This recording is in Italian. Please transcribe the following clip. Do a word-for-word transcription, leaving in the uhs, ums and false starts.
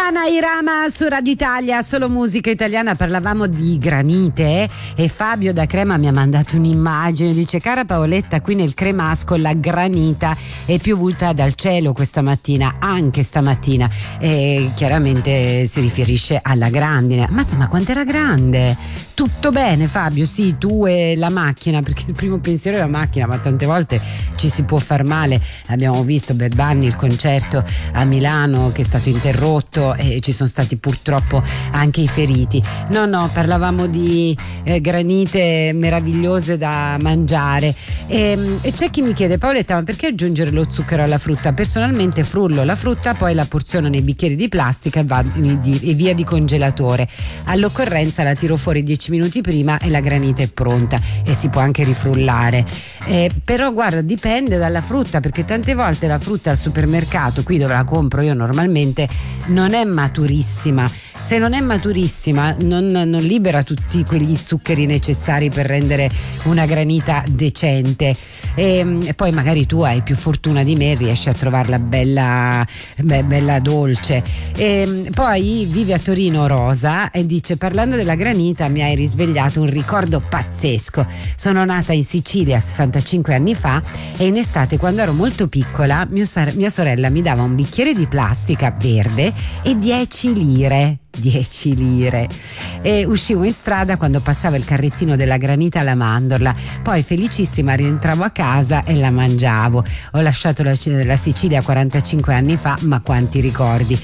Dana Irama su Radio Italia, solo musica italiana. Parlavamo di granite e Fabio da Crema mi ha mandato un'immagine, dice: cara Paoletta, qui nel Cremasco la granita è piovuta dal cielo questa mattina, anche stamattina, e chiaramente si riferisce alla grandine. Mazza, ma quanto era grande! Tutto bene Fabio? Sì, tu e la macchina, perché il primo pensiero è la macchina, ma tante volte ci si può far male. Abbiamo visto Bad Bunny, il concerto a Milano che è stato interrotto e ci sono stati purtroppo anche i feriti. No no, parlavamo di eh, granite meravigliose da mangiare e, e c'è chi mi chiede: Paoletta, ma perché aggiungere lo zucchero alla frutta? Personalmente frullo la frutta, poi la porziono nei bicchieri di plastica e, va, di, e via di congelatore. All'occorrenza la tiro fuori dieci minuti prima e la granita è pronta e si può anche rifrullare. Eh, però guarda, dipende dalla frutta, perché tante volte la frutta al supermercato, qui dove la compro io normalmente, non è maturissima. Se non è maturissima non, non libera tutti quegli zuccheri necessari per rendere una granita decente e, e poi magari tu hai più fortuna di me e riesci a trovarla bella, beh, bella dolce. E poi vive a Torino Rosa e dice: parlando della granita mi hai risvegliato un ricordo pazzesco. Sono nata in Sicilia sessantacinque anni fa e in estate, quando ero molto piccola, mio, mia sorella mi dava un bicchiere di plastica verde e dieci lire. dieci lire e uscivo in strada quando passava il carrettino della granita alla mandorla, poi felicissima rientravo a casa e la mangiavo. Ho lasciato la, la Sicilia quarantacinque anni fa, ma quanti ricordi.